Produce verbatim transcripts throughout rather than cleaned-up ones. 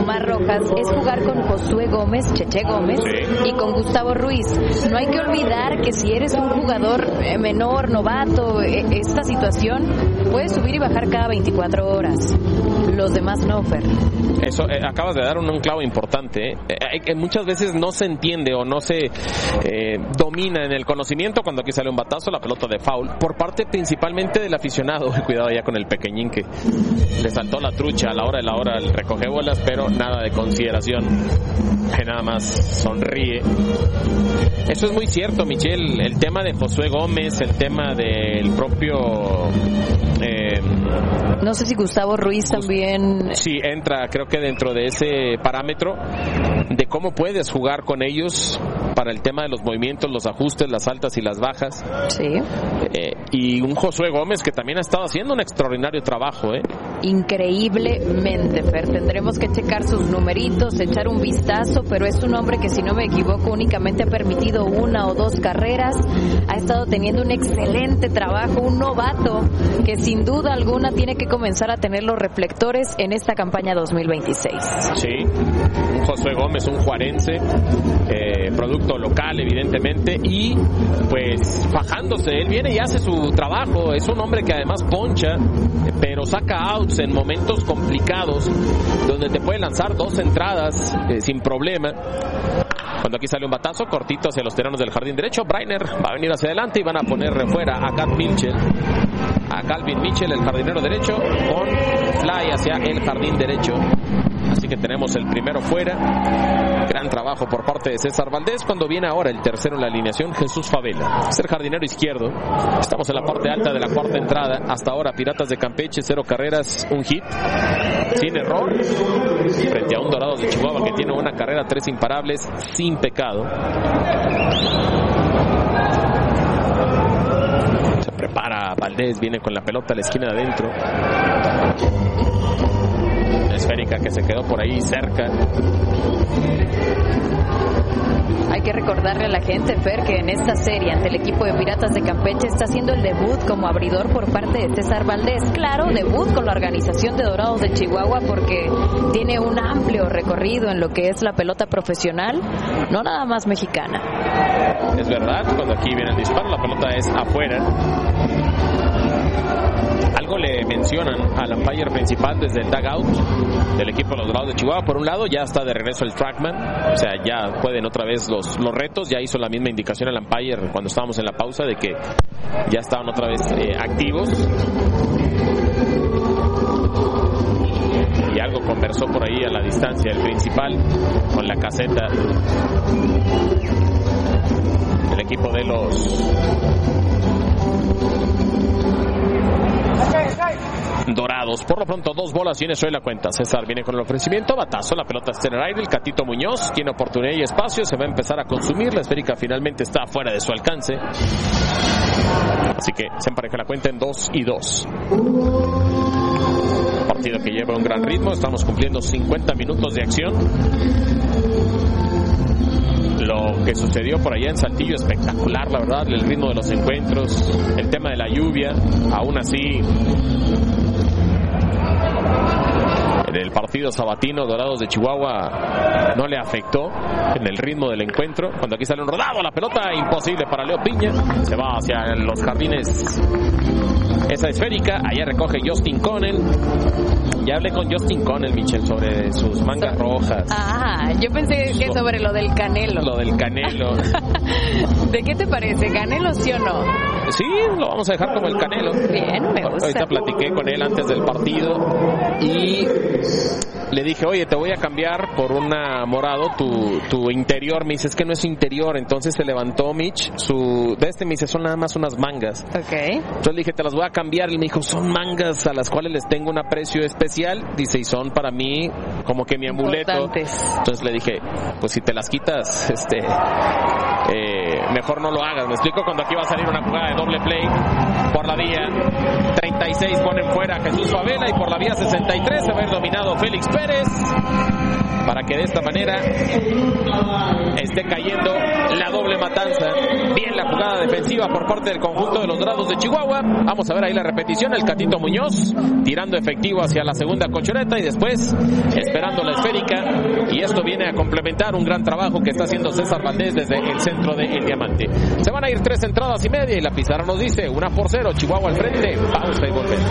Omar Rojas es jugar con Josué Gómez, Cheche Gómez, sí, y con Gustavo Ruiz. No hay que olvidar que si eres un jugador menor, novato, esta situación puedes subir y bajar cada veinticuatro horas. Los demás no, Fer. Eso, eh, acabas de dar un, un clavo importante. ¿eh? Eh, muchas veces no se entiende o no se eh, domina en el conocimiento cuando aquí sale un batazo, la pelota de foul, por parte principalmente del aficionado. Cuidado ya con el pequeñín que le saltó la trucha a la hora de la hora, el recoge bolas, pero nada de consideración, que nada más sonríe. Eso es muy cierto, Michelle, el tema de Josué Gómez, el tema del propio... Eh, no sé si Gustavo Ruiz también... Sí, entra creo que dentro de ese parámetro de cómo puedes jugar con ellos para el tema de los movimientos, los ajustes, las altas y las bajas. Sí. Eh, y un Josué Gómez que también ha estado haciendo un extraordinario trabajo, ¿eh? Increíblemente, Fer. Tendremos que checar sus numeritos, echar un vistazo, pero es un hombre que, si no me equivoco, únicamente ha permitido una o dos carreras. Ha estado teniendo un excelente trabajo, un novato que sin duda alguna tiene que comenzar a tener los reflectores en esta campaña dos mil veintiséis. Sí, un Josué Gómez, un juarense, eh, producto local evidentemente, y pues fajándose, él viene y hace su trabajo. Es un hombre que además poncha, pero saca outs en momentos complicados donde te puede lanzar dos entradas eh, sin problema. Cuando aquí sale un batazo cortito hacia los tiranos del jardín derecho, Brainer va a venir hacia adelante y van a poner fuera a Cat Mitchell, a Calvin Mitchell, el jardinero derecho, con fly hacia el jardín derecho. Así que tenemos el primero fuera. Gran trabajo por parte de César Valdés. Cuando viene ahora el tercero en la alineación, Jesús Favela, es el jardinero izquierdo. Estamos en la parte alta de la cuarta entrada. Hasta ahora Piratas de Campeche, cero carreras, un hit, sin error, frente a un Dorados de Chihuahua que tiene una carrera, tres imparables, sin pecado. Se prepara Valdés, viene con la pelota a la esquina de adentro. Esférica que se quedó por ahí cerca. Hay que recordarle a la gente, Fer, que en esta serie ante el equipo de Piratas de Campeche está haciendo el debut como abridor por parte de César Valdés. Claro, debut con la organización de Dorados de Chihuahua porque tiene un amplio recorrido en lo que es la pelota profesional, no nada más mexicana. Es verdad, cuando aquí viene el disparo, la pelota es afuera. Algo le mencionan al umpire principal desde el dugout del equipo de los Dorados de Chihuahua. Por un lado, ya está de regreso el trackman, o sea, ya pueden otra vez los, los retos. Ya hizo la misma indicación al umpire cuando estábamos en la pausa de que ya estaban otra vez eh, activos. Y algo conversó por ahí a la distancia el principal con la caseta del equipo de los Dorados. Por lo pronto, dos bolas y eso es la cuenta. César viene con el ofrecimiento, batazo, la pelota está en el aire. El Catito Muñoz tiene oportunidad y espacio, se va a empezar a consumir. La esférica finalmente está fuera de su alcance, así que se empareja la cuenta en dos y dos. Partido que lleva un gran ritmo. Estamos cumpliendo cincuenta minutos de acción. Lo que sucedió por allá en Saltillo, espectacular, la verdad, el ritmo de los encuentros, el tema de la lluvia, aún así en el partido sabatino, Dorados de Chihuahua no le afectó en el ritmo del encuentro. Cuando aquí sale un rodado, la pelota imposible para Leo Piña, se va hacia los jardines esa esférica, allá recoge Justin Connell. Ya hablé con Justin Connell, Michelle, sobre sus mangas rojas. Ah, yo pensé que sobre lo del Canelo. Lo del Canelo. ¿De qué te parece? ¿Canelo sí o no? Sí, lo vamos a dejar como el Canelo. Bien, me gusta. Ahorita platiqué con él antes del partido y le dije, oye, te voy a cambiar por una morado tu, tu interior. Me dice, es que no es interior. Entonces se levantó Mitch, su de este me dice, son nada más unas mangas. Ok. Entonces le dije, te las voy a cambiar. Y me dijo, son mangas a las cuales les tengo un aprecio especial. Dice, y son para mí como que mi amuleto. Entonces le dije, pues si te las quitas, este eh, mejor no lo hagas. Me explico, cuando aquí va a salir una jugada de doble play por la vía treinta y seis ponen fuera a Jesús Favela y por la vía sesenta y tres se va a ver dominado Félix Pérez para que de esta manera esté cayendo la doble matanza. Bien la jugada defensiva por parte del conjunto de los Dorados de Chihuahua. Vamos a ver ahí la repetición. El Catito Muñoz tirando efectivo hacia la segunda colchoneta y después esperando la esférica. Y esto viene a complementar un gran trabajo que está haciendo César Valdés desde el centro de El Diamante. Se van a ir tres entradas y media y la pizarra nos dice una por cero. Chihuahua al frente. Pausa y volvemos.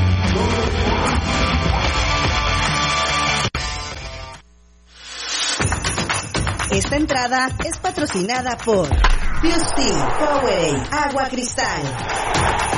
Esta entrada es patrocinada por Pure Steel, Powerade, Agua Cristal.